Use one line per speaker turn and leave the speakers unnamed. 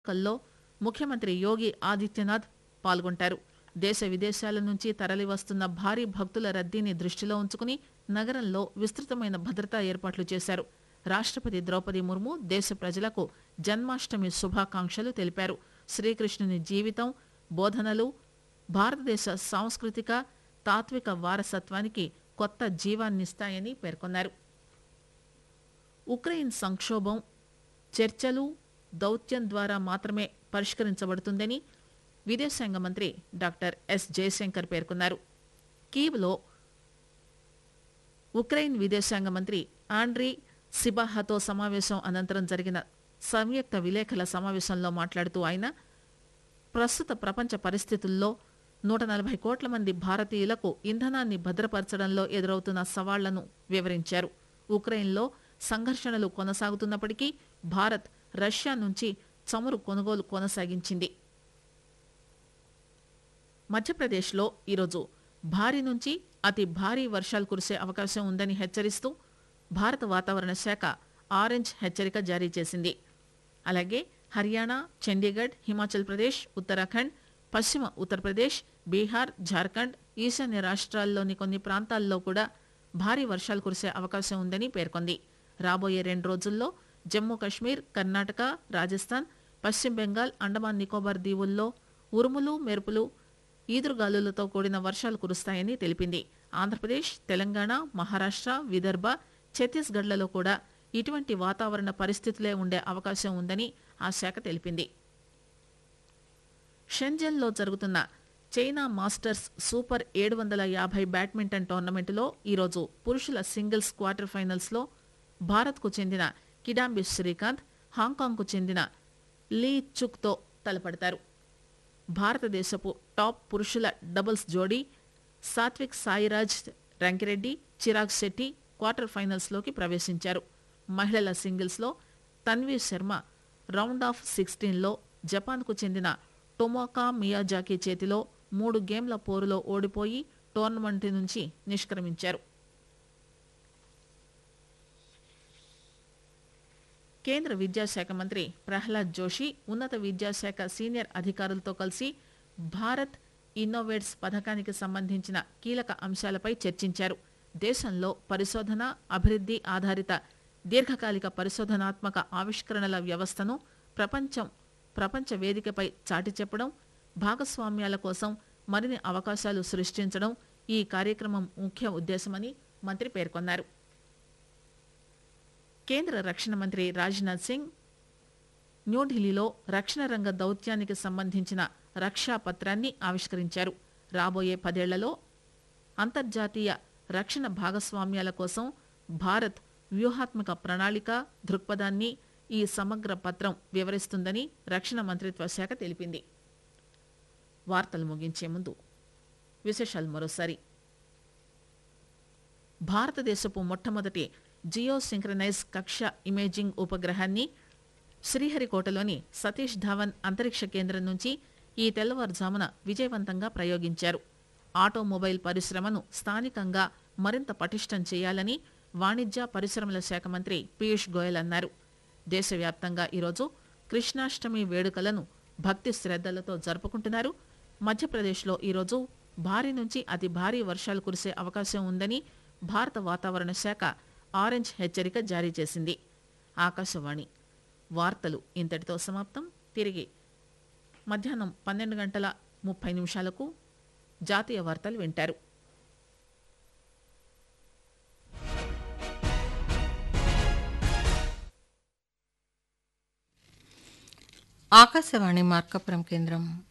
కల్లో ముఖ్యమంత్రి యోగి ఆదిత్యనాథ్ పాల్గొంటారు. దేశ విదేశాల నుంచి తరలివస్తున్న భారీ భక్తుల రద్దీని దృష్టిలో ఉంచుకుని నగరంలో విస్తృతమైన భద్రతా ఏర్పాట్లు చేశారు. రాష్టపతి ద్రౌపది ముర్ము దేశ ప్రజలకు జన్మాష్టమి శుభాకాంక్షలు తెలిపారు. శ్రీకృష్ణుని జీవితం, బోధనలు భారతదేశ సాంస్కృతిక తాత్విక వారసత్వానికి కొత్త జీవాన్నిస్తాయని పేర్కొన్నారు. ఉక్రెయిన్ సంక్షోభం చర్చలు, దౌత్యం ద్వారా మాత్రమే పరిష్కరించబడుతుందని విదేశాంగ మంత్రి డాక్టర్ ఎస్ జయశంకర్ పేర్కొన్నారు. కీవ్లో ఉక్రెయిన్ విదేశాంగ మంత్రి ఆండ్రీ సిబాహాతో సమావేశం అనంతరం జరిగిన సంయుక్త విలేకరుల సమావేశంలో మాట్లాడుతూ ఆయన ప్రస్తుత ప్రపంచ పరిస్థితుల్లో 140 కోట్ల మంది భారతీయులకు ఇంధనాన్ని భద్రపరచడంలో ఎదురవుతున్న సవాళ్లను వివరించారు. ఉక్రెయిన్లో సంఘర్షణలు కొనసాగుతున్నప్పటికీ భారత్ రష్యా నుంచి చమురు కొనుగోలు కొనసాగించింది. మధ్యప్రదేశ్లో ఈరోజు భారీ నుంచి అతి భారీ వర్షాలు కురిసే అవకాశం ఉందని హెచ్చరిస్తూ భారత వాతావరణ శాఖ ఆరెంజ్ హెచ్చరిక జారీ చేసింది. అలాగే హర్యానా, చండీగఢ్, హిమాచల్ ప్రదేశ్, ఉత్తరాఖండ్, పశ్చిమ ఉత్తరప్రదేశ్, బీహార్, జార్ఖండ్, ఈశాన్య రాష్ట్రాల్లోని కొన్ని ప్రాంతాల్లో కూడా భారీ వర్షాలు కురిసే అవకాశం ఉందని పేర్కొంది. రాబోయే 2 రోజుల్లో జమ్మూ కశ్మీర్, కర్ణాటక, రాజస్థాన్, పశ్చిమ బెంగాల్, అండమాన్ నికోబార్ దీవుల్లో ఉరుములు, మెరుపులు, ఈదురుగాలులతో కూడిన వర్షాలు కురుస్తాయని తెలిపింది. ఆంధ్రప్రదేశ్, తెలంగాణ, మహారాష్ట్ర, విదర్భ, ఛత్తీస్గఢ్లలో కూడా ఇటువంటి వాతావరణ పరిస్థితులే ఉండే అవకాశం ఉందని ఆ శాఖ తెలిపింది. షెంజన్లో జరుగుతున్న చైనా మాస్టర్స్ సూపర్ 750 బ్యాడ్మింటన్ టోర్నమెంటులో ఈరోజు పురుషుల సింగిల్స్ క్వార్టర్ ఫైనల్స్లో భారత్కు చెందిన కిడాంబి శ్రీకాంత్ హాంకాంగ్కు చెందిన లీ చుక్తో తలపడతారు. భారతదేశపు టాప్ పురుషుల డబుల్స్ జోడీ సాత్విక్ సాయిరాజ్ రంకిరెడ్డి, చిరాగ్ శెట్టి క్వార్టర్ ఫైనల్స్లోకి ప్రవేశించారు. మహిళల సింగిల్స్లో తన్వీ శర్మ రౌండ్ ఆఫ్ 16లో జపాన్కు చెందిన టొమోకా మియాజాకి చేతిలో 3 గేమ్ల పోరులో ఓడిపోయి టోర్నమెంట్ నుంచి నిష్క్రమించారు. కేంద్ర విద్యాశాఖ మంత్రి ప్రహ్లాద్ జోషి ఉన్నత విద్యాశాఖ సీనియర్ అధికారులతో కలిసి భారత్ ఇన్నోవేట్స్ పథకానికి సంబంధించిన కీలక అంశాలపై చర్చించారు. దేశంలో పరిశోధన, అభివృద్ధి ఆధారిత దీర్ఘకాలిక పరిశోధనాత్మక ఆవిష్కరణల వ్యవస్థను ప్రపంచ వేదికపై చాటి చెప్పడం, భాగస్వామ్యాల కోసం మరిన్ని అవకాశాలు సృష్టించడం ఈ కార్యక్రమం ముఖ్య ఉద్దేశమని మంత్రి పేర్కొన్నారు. కేంద్ర రక్షణ మంత్రి రాజ్నాథ్ సింగ్ న్యూఢిల్లీలో రక్షణ రంగ దౌత్యానికి సంబంధించిన రక్షా పత్రాన్ని ఆవిష్కరించారు. రాబోయే 10 ఏళ్లలో అంతర్జాతీయ రక్షణ భాగస్వామ్యాల కోసం భారత్ వ్యూహాత్మక ప్రణాళిక దృక్పథాన్ని ఈ సమగ్ర పత్రం వివరిస్తుందని రక్షణ మంత్రిత్వ శాఖ తెలిపింది. వార్తలు ముగించే ముందు విశేషాలు మరోసారి. భారతదేశపు మొట్టమొదటి జియో సింక్రనైజ్ కక్ష ఇమేజింగ్ ఉపగ్రహాన్ని శ్రీహరికోటలోని సతీష్ ధావన్ అంతరిక్ష కేంద్రం నుంచి ఈ తెల్లవారుజామున విజయవంతంగా ప్రయోగించారు. ఆటోమొబైల్ పరిశ్రమను స్థానికంగా మరింత పటిష్టం చేయాలని వాణిజ్య పరిశ్రమల శాఖ మంత్రి పీయూష్ గోయల్ అన్నారు. దేశవ్యాప్తంగా ఈరోజు కృష్ణాష్టమి వేడుకలను భక్తి శ్రద్దలతో జరుపుకుంటున్నారు. మధ్యప్రదేశ్లో ఈరోజు భారీ నుంచి అతి భారీ వర్షాలు కురిసే అవకాశం ఉందని భారత వాతావరణ శాఖ ఆరెంజ్ హెచ్చరిక జారీ చేసింది. ఆకాశవాణి వార్తలు ఇంతటితో సమాప్తం. తిరిగి మధ్యాహ్నం 12:30 జాతీయ వార్తలు వింటారు.
ఆకాశవాణి మార్కాపురం కేంద్రం.